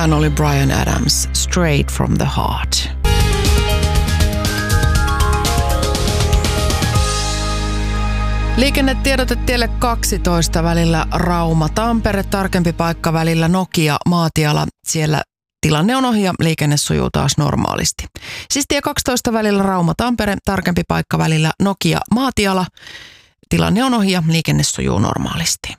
Hän oli Bryan Adams, Straight from the Heart. Liikennetiedote tielle 12 välillä Rauma-Tampere, tarkempi paikka välillä Nokia-Maatiala. Siellä tilanne on ohi ja liikenne sujuu taas normaalisti. Siis tie 12 välillä Rauma-Tampere, tarkempi paikka välillä Nokia-Maatiala. Tilanne on ohi ja liikenne sujuu normaalisti.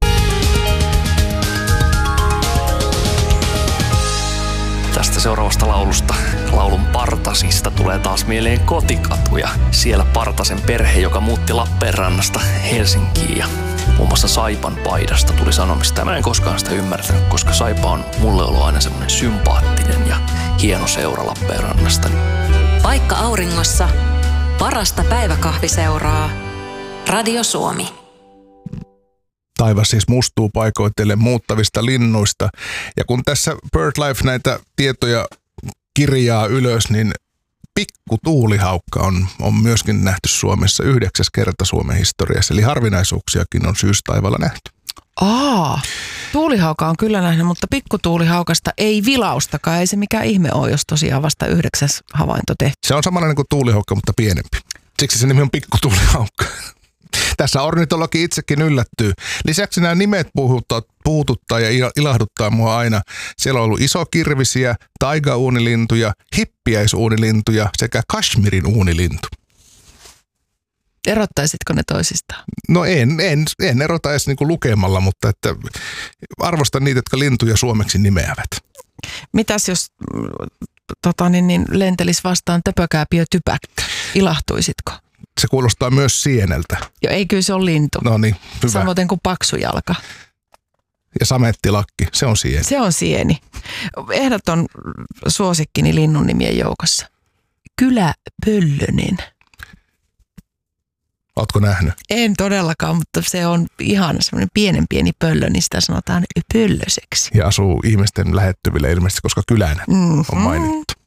Tästä seuraavasta laulusta, laulun Partasista, tulee taas mieleen Kotikatu ja siellä Partasen perhe, joka muutti Lappeenrannasta Helsinkiin ja muun muassa Saipan paidasta tuli sanomista. Mä en koskaan sitä ymmärtänyt, koska Saipa on mulle ollut aina semmoinen sympaattinen ja hieno seura Lappeenrannasta. Paikka auringossa, parasta päiväkahviseuraa, Radio Suomi. Taivas siis mustuu paikoitellen muuttavista linnuista. Ja kun tässä BirdLife näitä tietoja kirjaa ylös, niin pikkutuulihaukka on myöskin nähty Suomessa 9. kerta Suomen historiassa. Eli harvinaisuuksiakin on syystaivaalla nähty. Tuulihauka on kyllä nähnyt, mutta pikkutuulihaukasta ei vilaustakaan. Ei se mikään ihme ole, jos tosiaan vasta 9. havainto tehty. Se on samanlainen kuin tuulihaukka, mutta pienempi. Siksi se nimi on pikkutuulihaukka. Tässä ornitologi itsekin yllättyy. Lisäksi nämä nimet puhututtaa ja ilahduttaa mua aina. Siellä on ollut isokirvisiä, taigauunilintuja, hippiäisuunilintuja sekä Kashmirin uunilintu. Erottaisitko ne toisistaan? No en erota edes niinku lukemalla, mutta että arvostan niitä, jotka lintuja suomeksi nimeävät. Mitäs jos lentelis vastaan töpökääpiö typäkkä? Ilahtuisitko? Se kuulostaa myös sieneltä. Jo, ei kyllä se on lintu. No niin, hyvä. Samoin kuin paksujalka. Ja samettilakki, se on sieni. Se on sieni. Ehdoton suosikkini linnun nimien joukossa. Kyläpöllönen. Ootko nähnyt? En todellakaan, mutta se on ihan semmoinen pieni pöllö, niin sitä sanotaan pöllöseksi. Ja asuu ihmisten lähettyville ilmeisesti, koska kylänä on mainittu.